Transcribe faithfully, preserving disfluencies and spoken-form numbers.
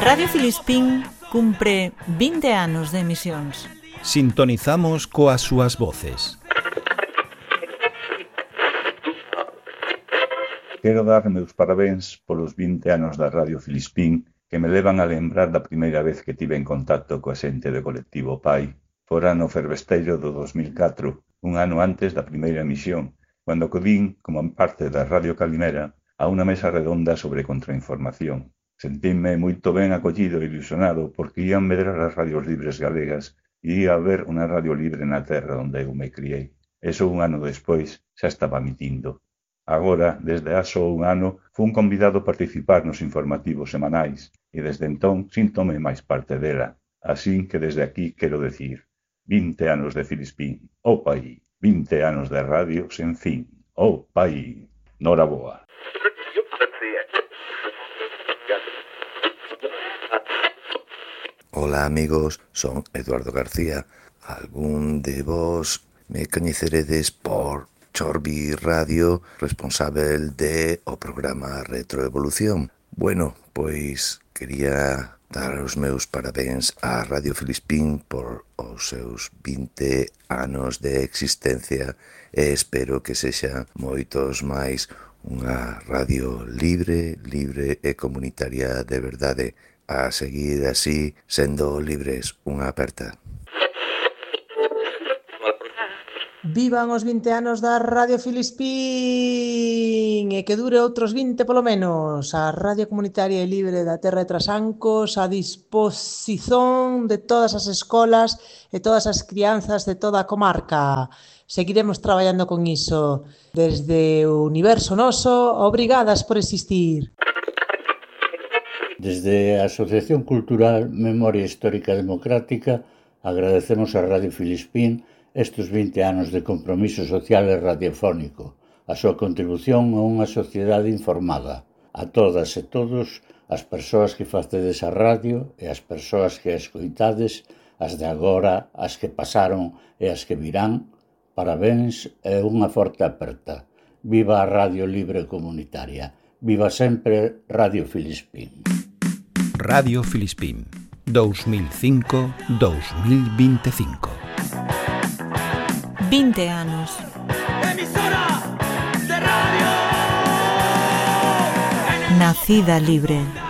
Radio Filispín cumpre vinte anos de emisións. Sintonizamos coas súas voces. Quero dar meus parabéns polos vinte anos da Radio Filispín que me levan a lembrar da primeira vez que tive en contacto coa xente do colectivo Pai. Fora no fervesteiro do dos mil catro, un ano antes da primeira emisión, cando acudín, como parte da Radio Calimera, a unha mesa redonda sobre contrainformación. Sentínme moito ben acollido e ilusionado porque ían medrar as radios libres galegas e ia haber unha radio libre na terra onde eu me criei. Eso un ano despois xa estaba emitindo. Agora, desde ha só un ano, fun convidado a participar nos informativos semanais e desde entón síntome máis parte dela. Así que desde aquí quero decir, vinte anos de Filispín, oh pai, vinte anos de radio sen fin, oh pai, noraboa. Ola amigos, son Eduardo García. Algún de vos me coñeceredes por Chorbi Radio, responsável de o programa Retroevolución. Bueno, pois quería dar os meus parabéns á Radio Filispín por os seus vinte anos de existencia e espero que sexa moitos máis unha radio libre, libre e comunitaria de verdade. A seguir así, sendo libres, unha aperta. Vivan os vinte anos da Radio Filispín e que dure outros vinte polo menos. A Radio Comunitaria e Libre da Terra de Trasancos a disposición de todas as escolas e todas as crianzas de toda a comarca. Seguiremos traballando con iso. Desde o universo noso, obrigadas por existir. Desde a Asociación Cultural Memoria Histórica Democrática agradecemos a Radio Filispín estes vinte anos de compromiso social e radiofónico, a súa contribución a unha sociedade informada, a todas e todos as persoas que facedes a radio e as persoas que a escoitades, as de agora, as que pasaron e as que virán, parabéns e unha forte aperta. Viva a Radio Libre Comunitaria. Viva sempre Radio Filispín. Radio Filispín, dos mil cinco a dos mil veinticinco. vinte anos. Emisora de radio. Nacida libre.